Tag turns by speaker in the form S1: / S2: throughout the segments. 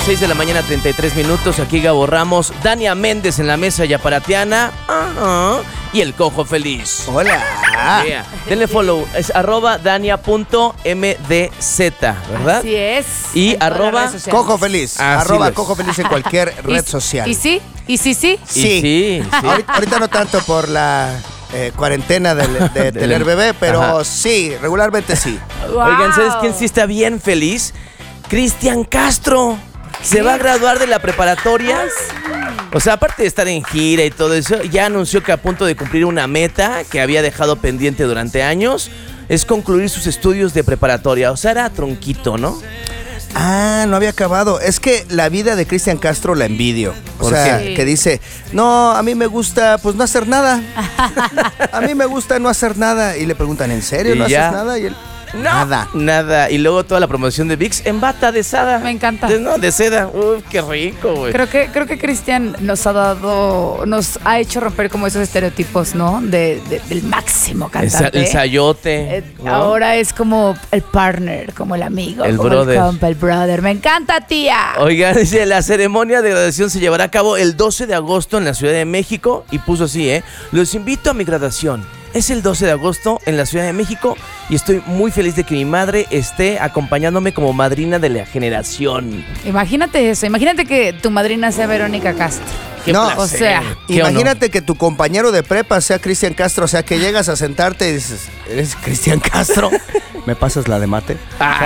S1: 6 de la mañana, 33 minutos. Aquí Gabo Ramos, Dania Méndez en la mesa yaparatiana. Y el Cojo Feliz.
S2: Hola.
S1: Yeah. Denle follow. Es @dania.mdz, ¿verdad?
S3: Así es.
S1: Y
S2: Cojo Feliz. Cojo Feliz en cualquier red social.
S3: ¿Y sí? ¿Y sí?
S1: Sí.
S2: Ahorita no tanto por la cuarentena de tener bebé, pero sí, regularmente sí.
S3: Wow.
S1: Oigan, ¿sabes quién sí está bien feliz? Cristian Castro. Se va a graduar de la preparatoria. O sea, aparte de estar en gira y todo eso, ya anunció que a punto de cumplir una meta que había dejado pendiente durante años es concluir sus estudios de preparatoria. O sea, era tronquito, ¿no?
S2: No había acabado. Es que la vida de Cristian Castro la envidio. O
S1: ¿Por
S2: sea,
S3: qué?
S2: que dice, no, a mí me gusta pues no hacer nada. A mí me gusta no hacer nada. Y le preguntan, ¿en serio
S1: Y
S2: no
S1: ya.
S2: haces nada? Y él,
S1: Nada. Y luego toda la promoción de VIX en bata de seda.
S3: Me encanta.
S1: De seda. Uy, qué rico, güey.
S3: Creo que Cristian nos ha hecho romper como esos estereotipos, ¿no? Del máximo cantante.
S1: El sayote. ¿no?
S3: Ahora es como el partner, como el amigo,
S1: El
S3: como
S1: brother.
S3: el compa, el brother. Me encanta, tía.
S1: Oiga, dice, la ceremonia de graduación se llevará a cabo el 12 de agosto en la Ciudad de México. Y puso así, los invito a mi graduación. Es el 12 de agosto en la Ciudad de México y estoy muy feliz de que mi madre esté acompañándome como madrina de la generación.
S3: Imagínate eso, imagínate que tu madrina sea Verónica Castro.
S2: No,
S1: placer.
S3: o sea,
S1: ¿Qué
S2: imagínate que tu compañero de prepa sea Cristian Castro. O sea, que llegas a sentarte y dices, ¿eres Cristian Castro? ¿Me pasas la de mate?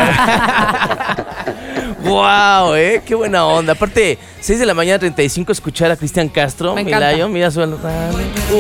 S1: ¡Wow! ¡Qué buena onda! Aparte, 6 de la mañana, 35, escuchar a Cristian Castro.
S3: Me encanta.
S1: Milayo, mira su...